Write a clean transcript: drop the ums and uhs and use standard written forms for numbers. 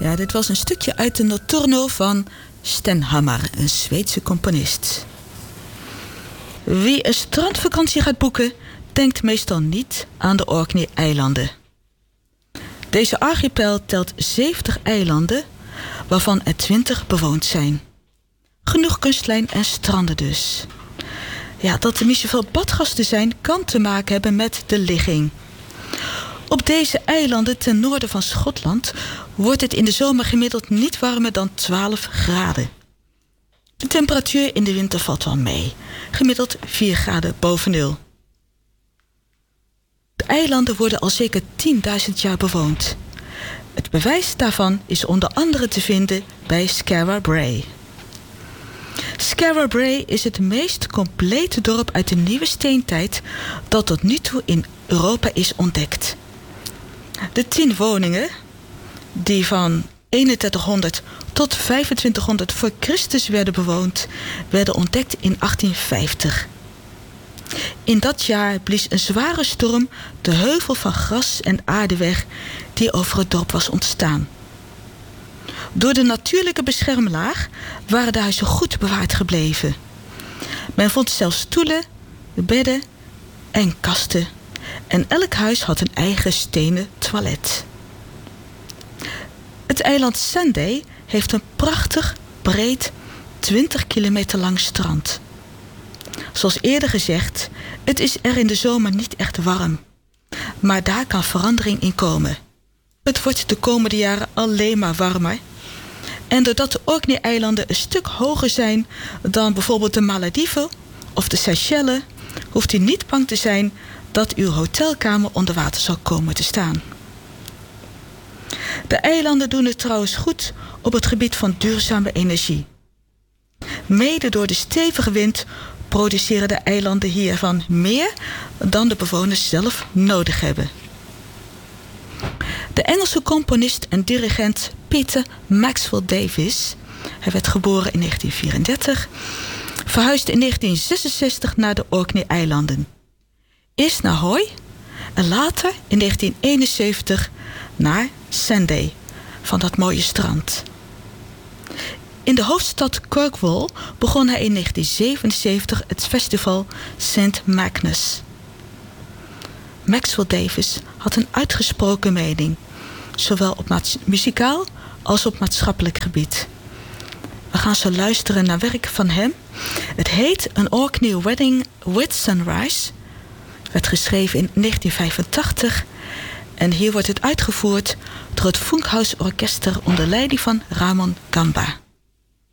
Ja, dit was een stukje uit de Notturno van Stenhammar, een Zweedse componist. Wie een strandvakantie gaat boeken, denkt meestal niet aan de Orkney-eilanden. Deze archipel telt 70 eilanden, waarvan er 20 bewoond zijn. Genoeg kustlijn en stranden dus. Ja, dat er niet zoveel badgasten zijn, kan te maken hebben met de ligging. Op deze eilanden ten noorden van Schotland wordt het in de zomer gemiddeld niet warmer dan 12 graden. De temperatuur in de winter valt wel mee, gemiddeld 4 graden boven nul. De eilanden worden al zeker 10.000 jaar bewoond. Het bewijs daarvan is onder andere te vinden bij Skara Brae. Skara Brae is het meest complete dorp uit de nieuwe steentijd dat tot nu toe in Europa is ontdekt. De 10 woningen, die van 3100 tot 2500 voor Christus werden bewoond, werden ontdekt in 1850. In dat jaar blies een zware storm de heuvel van gras en aarde weg die over het dorp was ontstaan. Door de natuurlijke beschermlaag waren de huizen goed bewaard gebleven. Men vond zelfs stoelen, bedden en kasten. En elk huis had een eigen stenen toilet. Het eiland Sanday heeft een prachtig, breed, 20 kilometer lang strand. Zoals eerder gezegd, het is er in de zomer niet echt warm. Maar daar kan verandering in komen. Het wordt de komende jaren alleen maar warmer. En doordat de Orkney-eilanden een stuk hoger zijn dan bijvoorbeeld de Malediven of de Seychelles, hoeft u niet bang te zijn dat uw hotelkamer onder water zal komen te staan. De eilanden doen het trouwens goed op het gebied van duurzame energie. Mede door de stevige wind produceren de eilanden hiervan meer dan de bewoners zelf nodig hebben. De Engelse componist en dirigent Peter Maxwell Davies, hij werd geboren in 1934, verhuisde in 1966 naar de Orkney-eilanden. Eerst naar Hoy en later in 1971 naar Sanday, van dat mooie strand. In de hoofdstad Kirkwall begon hij in 1977 het festival St. Magnus. Maxwell Davies had een uitgesproken mening, zowel op muzikaal als op maatschappelijk gebied. We gaan zo luisteren naar werk van hem. Het heet An Orkney Wedding with Sunrise. Het werd geschreven in 1985 en hier wordt het uitgevoerd door het Funkhouse Orkester onder leiding van Ramon Gamba.